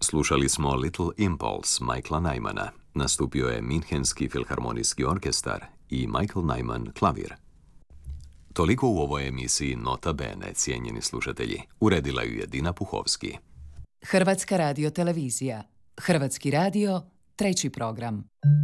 Slušali smo Little Impulse Michaela Nymana. Nastupio je Minhenski filharmonijski orkestar i Michael Nyman klavir. Toliko u ovoj emisiji Nota Bene, cijenjeni slušatelji. Uredila ju je Dina Puhovski. Hrvatska radiotelevizija. Hrvatski radio, 3. program.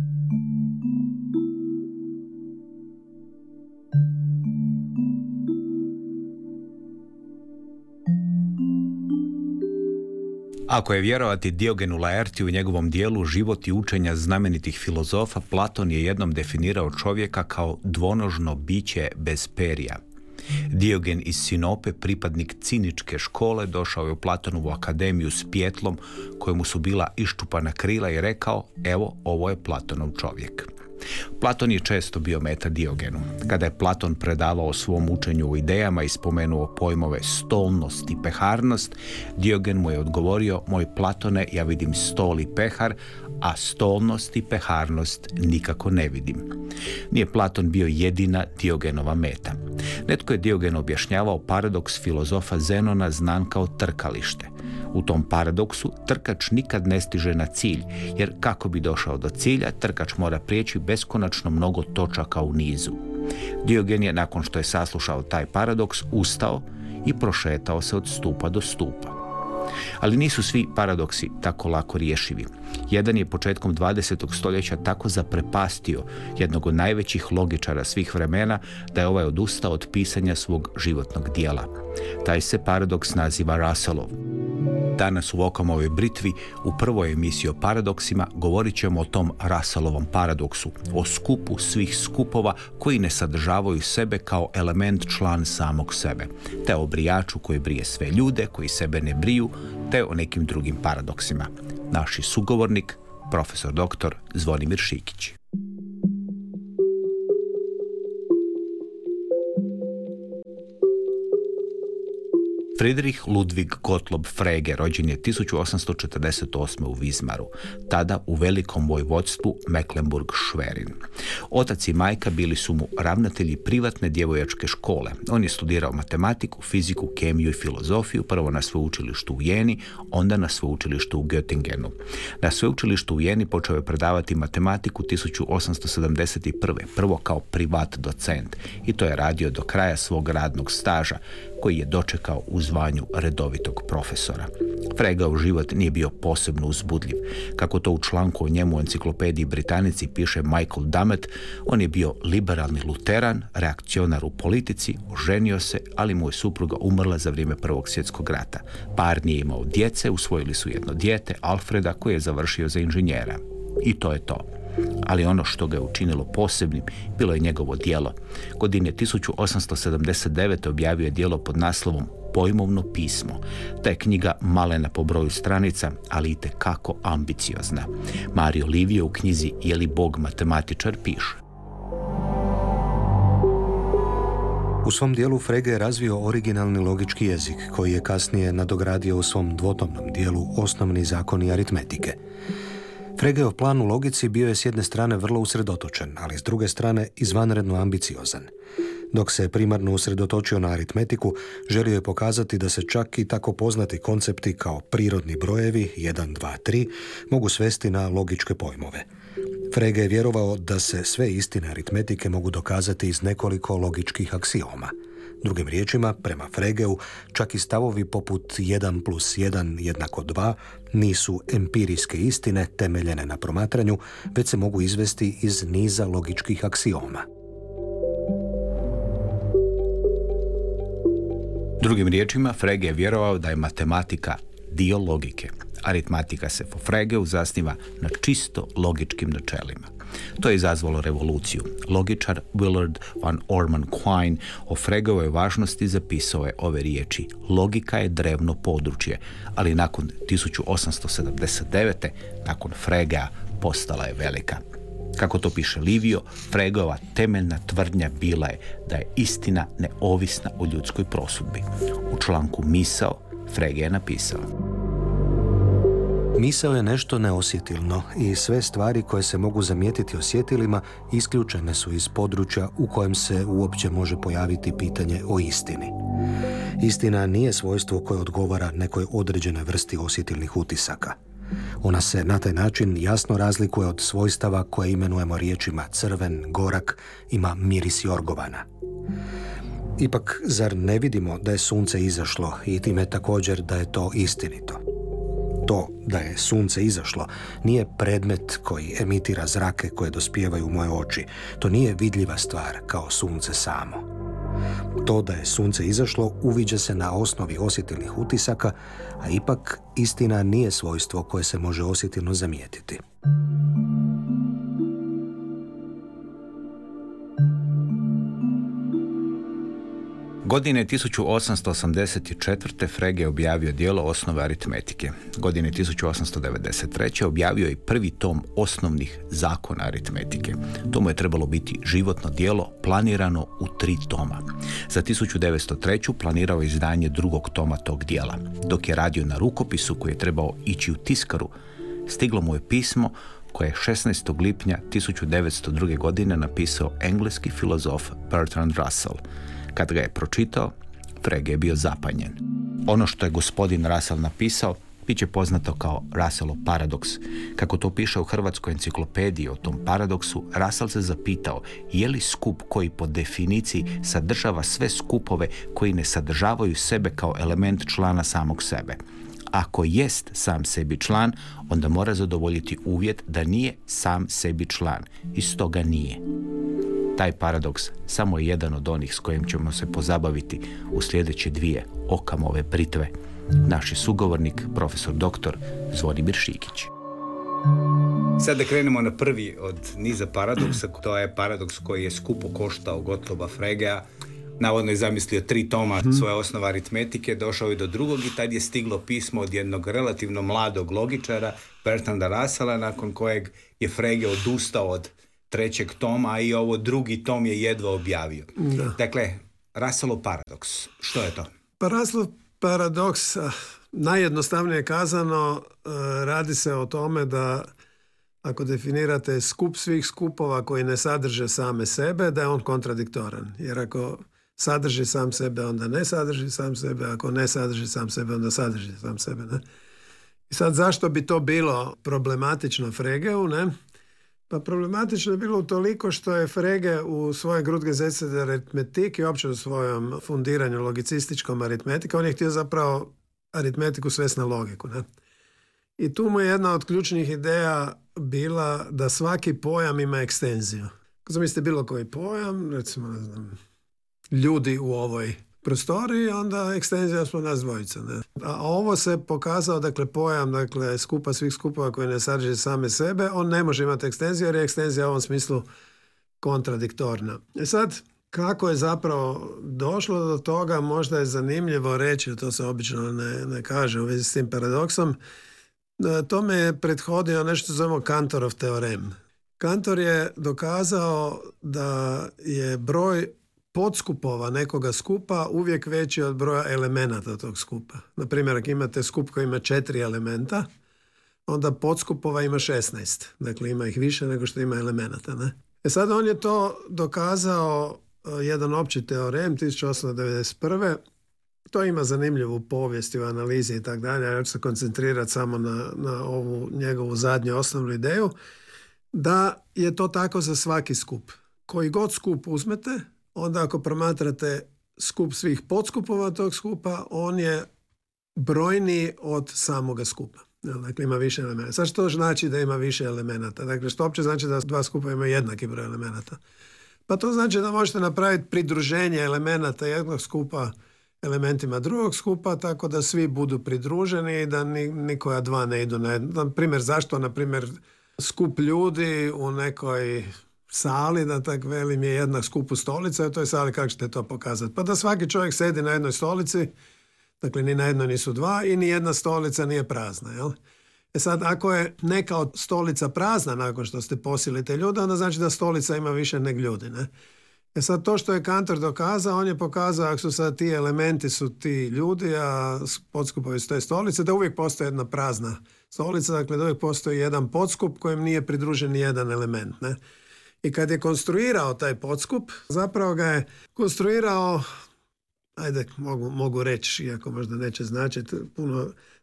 Ako je vjerovati Diogenu Laertiju u njegovom dijelu Život i učenja znamenitih filozofa, Platon je jednom definirao čovjeka kao dvonožno biće bez perja. Diogen iz Sinope, pripadnik ciničke škole, došao je u Platonovu akademiju s pjetlom kojemu su bila iščupana krila i rekao: evo, ovo je Platonov čovjek. Platon je često bio meta Diogenu. Kada je Platon predavao o svom učenju o idejama i spomenuo pojmove stolnost i peharnost, Diogen mu je odgovorio: moj Platone, ja vidim stol i pehar, a stolnost i peharnost nikako ne vidim. Nije Platon bio jedina Diogenova meta. Netko je Diogenu objašnjavao paradoks filozofa Zenona znan kao trkalište. U tom paradoksu trkač nikad ne stiže na cilj, jer kako bi došao do cilja, trkač mora prijeći beskonačno mnogo točaka u nizu. Diogen je, nakon što je saslušao taj paradoks, ustao i prošetao se od stupa do stupa. Ali nisu svi paradoksi tako lako rješivi. Jedan je početkom 20. stoljeća tako zaprepastio jednog od najvećih logičara svih vremena da je ovaj odustao od pisanja svog životnog dijela. Taj se paradoks naziva Russellov. Danas u Okamovoj britvi u prvoj emisiji o paradoksima govorit ćemo o tom Russellovom paradoksu, o skupu svih skupova koji ne sadržavaju sebe kao element član samog sebe, te o brijaču koji brije sve ljude, koji sebe ne briju, te o nekim drugim paradoksima. Naši sugovornik, profesor dr. Zvonimir Šikić. Friedrich Ludwig Gottlob Frege rođen je 1848. u Vizmaru, tada u velikom vojvodstvu Mecklenburg-Schwerin. Otac i majka bili su mu ravnatelji privatne djevojačke škole. On je studirao matematiku, fiziku, kemiju i filozofiju, prvo na sveučilištu u Jeni, onda na sveučilištu u Göttingenu. Na sveučilištu u Jeni počeo je predavati matematiku 1871. prvo kao privat docent, i to je radio do kraja svog radnog staža, koji je dočekao u zvanju redovitog profesora. Fregeov život nije bio posebno uzbudljiv. Kako to u članku o njemu u enciklopediji Britanici piše Michael Dummett, on je bio liberalni luteran, reakcionar u politici, oženio se, ali mu je supruga umrla za vrijeme Prvog svjetskog rata. Par nije imao djece, usvojili su jedno dijete, Alfreda, koji je završio za inženjera. I to je to. Ali ono što ga je učinilo posebnim bilo je njegovo djelo. Godine 1879. objavio je djelo pod naslovom Pojmovno pismo. Ta je knjiga malena po broju stranica, ali itekako ambiciozna. Mario Livio u knjizi Je li Bog matematičar piše: u svom dijelu Frege je razvio originalni logički jezik, koji je kasnije nadogradio u svom dvotomnom dijelu Osnovni zakoni aritmetike. Fregeov plan u logici bio je s jedne strane vrlo usredotočen, ali s druge strane izvanredno ambiciozan. Dok se primarno usredotočio na aritmetiku, želio je pokazati da se čak i tako poznati koncepti kao prirodni brojevi 1, 2, 3 mogu svesti na logičke pojmove. Frege je vjerovao da se sve istine aritmetike mogu dokazati iz nekoliko logičkih aksioma. Drugim riječima, prema Fregeu, čak i stavovi poput 1 plus 1 jednako 2 nisu empirijske istine temeljene na promatranju, već se mogu izvesti iz niza logičkih aksioma. Drugim riječima, Frege je vjerovao da je matematika dio logike. Aritmatika se po Fregeu zasniva na čisto logičkim načelima. To je izazvalo revoluciju. Logičar Willard van Orman Quine o Fregeovoj važnosti zapisao je ove riječi: logika je drevno područje, ali nakon 1879. nakon Fregea postala je velika. Kako to piše Livio, Fregeova temeljna tvrdnja bila je da je istina neovisna o ljudskoj prosudbi. U članku Misao Frege je napisao: misao je nešto neosjetilno i sve stvari koje se mogu zamijetiti osjetilima isključene su iz područja u kojem se uopće može pojaviti pitanje o istini. Istina nije svojstvo koje odgovara nekoj određenoj vrsti osjetilnih utisaka. Ona se na taj način jasno razlikuje od svojstava koje imenujemo riječima crven, gorak, ima miris jorgovana. Ipak, zar ne vidimo da je sunce izašlo i time također da je to istinito? To da je sunce izašlo nije predmet koji emitira zrake koje dospijevaju u moje oči. To nije vidljiva stvar kao sunce samo. To da je sunce izašlo uviđa se na osnovi osjetilnih utisaka, a ipak istina nije svojstvo koje se može osjetilno zamijetiti. Godine 1884. Frege je objavio djelo Osnove aritmetike. Godine 1893. objavio je prvi tom osnovnih zakona aritmetike. To mu je trebalo biti životno djelo planirano u 3 toma. Za 1903. planirao je izdanje 2. toma tog djela. Dok je radio na rukopisu koji je trebao ići u tiskaru, stiglo mu je pismo koje je 16. lipnja 1902. godine napisao engleski filozof Bertrand Russell. Kad ga je pročitao, Frege je bio zapanjen. Ono što je gospodin Russell napisao bit će poznato kao Russellov paradoks. Kako to piše u Hrvatskoj enciklopediji o tom paradoksu, Russell se zapitao je li skup koji po definiciji sadržava sve skupove koji ne sadržavaju sebe kao element člana samog sebe. Ako jest sam sebi član, onda mora zadovoljiti uvjet da nije sam sebi član. I stoga nije. Taj paradoks samo je jedan od onih s kojim ćemo se pozabaviti u sljedeće 2 Okamove britve. Naš je sugovornik, profesor doktor Zvonimir Šikić. Sad da krenemo na prvi od niza paradoksa, to je paradoks koji je skupo koštao Gottloba Fregea. Navodno je zamislio 3 toma svoje Osnove aritmetike, došao je do drugog i tad je stiglo pismo od jednog relativno mladog logičara, Bertranda Russella, nakon kojeg je Frege odustao od 3. toma, a i ovo 2. tom je jedva objavio. Da. Dakle, Russellov paradoks. Što je to? Pa Russellov paradoks, najjednostavnije kazano, radi se o tome da ako definirate skup svih skupova koji ne sadrže same sebe, da je on kontradiktoran. Jer ako sadrži sam sebe, onda ne sadrži sam sebe. Ako ne sadrži sam sebe, onda sadrži sam sebe. Ne? I sad zašto bi to bilo problematično Fregeu? Ne? Pa problematično je bilo utoliko što je Frege u svojoj Grundgesetze der Arithmetik i uopće u svojom fundiranju logicističkom aritmetika, on je htio zapravo aritmetiku svesti na logiku. Ne? I tu mu je jedna od ključnih ideja bila da svaki pojam ima ekstenziju. Ako zamislite bilo koji pojam, recimo, ne znam, ljudi u ovoj prostoriji, onda ekstenzija smo nas dvojica. Ne? A ovo se pokazao, dakle, pojam, dakle, skupa svih skupova koji ne sadrže same sebe, on ne može imati ekstenziju jer je ekstenzija u ovom smislu kontradiktorna. I sad, kako je zapravo došlo do toga, možda je zanimljivo reći, to se obično ne kaže u vezi s tim paradoksom, tome je prethodio nešto zovemo Cantorov teorem. Cantor je dokazao da je broj podskupova nekoga skupa uvijek veći od broja elemenata tog skupa. Naprimjer, ako imate skup koji ima 4 elementa, onda podskupova ima 16. Dakle, ima ih više nego što ima elemenata. Ne? Sad on je to dokazao jedan opći teorem 1891. To ima zanimljivu povijest u analizi i tako dalje. Ja ću se koncentrirati samo na ovu njegovu zadnju osnovnu ideju, da je to tako za svaki skup. Koji god skup uzmete, onda ako promatrate skup svih podskupova tog skupa, on je brojniji od samoga skupa. Dakle, ima više elemenata. Sad što znači da ima više elemenata? Dakle, što uopće znači da 2 skupa imaju jednaki broj elemenata? Pa to znači da možete napraviti pridruženje elemenata jednog skupa elementima drugog skupa, tako da svi budu pridruženi i da nikoja 2 ne idu na jedno. Naprimjer, zašto? Naprimjer, skup ljudi u nekoj sali, da tak velim, je jednak skupu stolica i u toj sali kako ćete to pokazati? Pa da svaki čovjek sedi na jednoj stolici, dakle ni na jednoj nisu 2 i ni jedna stolica nije prazna. Jel? Sad, ako je neka od stolica prazna nakon što ste posili te ljude, onda znači da stolica ima više nego ljudi. Ne? Sad, to što je Cantor dokazao, on je pokazao ako su sad ti elementi su ti ljudi, a podskupovi su te stolice, da uvijek postoji jedna prazna stolica, dakle da uvijek postoji jedan podskup kojem nije pridružen ni jedan element. Ne? I kad je konstruirao taj podskup, zapravo ga je konstruirao, ajde, mogu reći, iako možda neće značiti puno,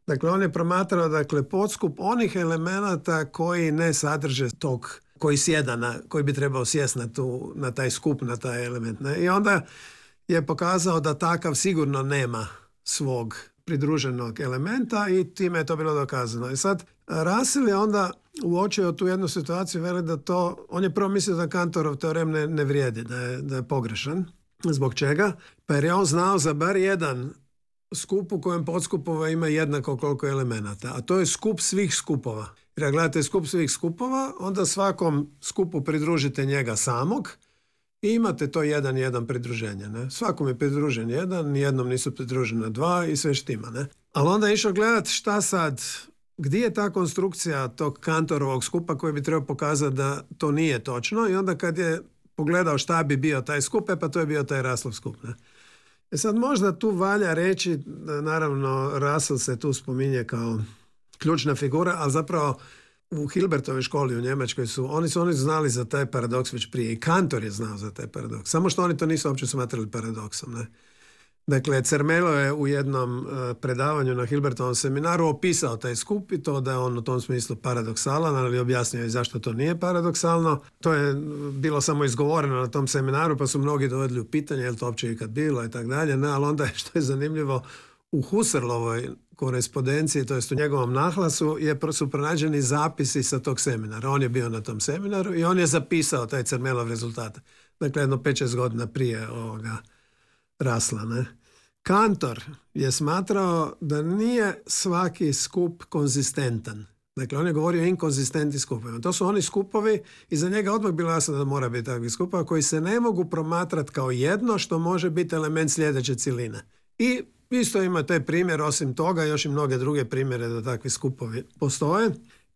Dakle, on je promatrao podskup onih elemenata koji ne sadrže tog, koji sjeda koji bi trebao sjesti na taj skup, na taj element. Ne? I onda je pokazao da takav sigurno nema svog pridruženog elementa i time je to bilo dokazano. I sad Russell je onda uočio tu jednu situaciju, veli da to, on je prvo mislio da Kantorov teorem ne vrijedi, da je pogrešan. Zbog čega? Pa jer je on znao za bar jedan skup u kojem podskupova ima jednako koliko elemenata, a to je skup svih skupova. Jer ako gledate skup svih skupova, onda svakom skupu pridružite njega samog i imate to jedan pridruženje. Ne? Svakom je pridružen jedan, nijednom nisu pridružena dva i sve štima. Ne? Ali onda je išao gledati šta sad, gdje je ta konstrukcija tog Kantorovog skupa koji bi trebao pokazati da to nije točno i onda kad je pogledao šta bi bio taj skup, pa to je bio taj Russellov skup. Ne? E sad možda tu valja reći, naravno Russell se tu spominje kao ključna figura, ali zapravo u Hilbertovoj školi u Njemačkoj oni su znali za taj paradoks već prije i Kantor je znao za taj paradoks. Samo što oni to nisu uopće smatrali paradoksom. Ne? Dakle, Zermelo je u jednom predavanju na Hilbertovom seminaru opisao taj skup i to da je on u tom smislu paradoksalan, ali objasnio i zašto to nije paradoksalno. To je bilo samo izgovoreno na tom seminaru, pa su mnogi dovedli u pitanje je li to uopće ikad bilo i tako dalje. Ne, ali onda što je zanimljivo, u Husserlovoj korespondenciji, to jest u njegovom nahlasu, su pronađeni zapisi sa tog seminara. On je bio na tom seminaru i on je zapisao taj Zermelov rezultat. Dakle, jedno 5-6 godina prije ovoga Russella. Ne? Kantor je smatrao da nije svaki skup konzistentan. Dakle, on je govorio o inkonzistentnim skupovima. To su oni skupovi i za njega odmah bilo jasno da mora biti takvi skupova koji se ne mogu promatrati kao jedno što može biti element sljedeće cjeline. I isto ima taj primjer, osim toga, još i mnoge druge primjere da takvi skupovi postoje.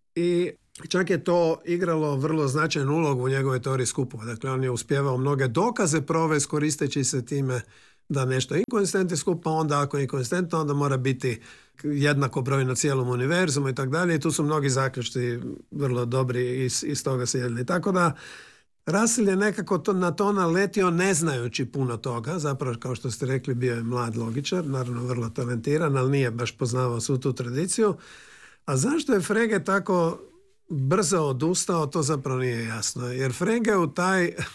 I čak je to igralo vrlo značajnu ulogu u njegovoj teoriji skupova. Dakle, on je uspjevao mnoge dokaze provesti koristeći se time da nešto je inkonzistentni skup, pa onda ako je inkonzistentno, onda mora biti jednako broj na cijelom univerzumu i tako dalje. I tu su mnogi zaključci vrlo dobri iz toga se jedili. Tako da Russell je nekako na to naletio ne znajući puno toga. Zapravo, kao što ste rekli, bio je mlad logičar, naravno vrlo talentiran, ali nije baš poznavao svu tu tradiciju. A zašto je Frege tako brzo odustao, to zapravo nije jasno. Jer Frege u taj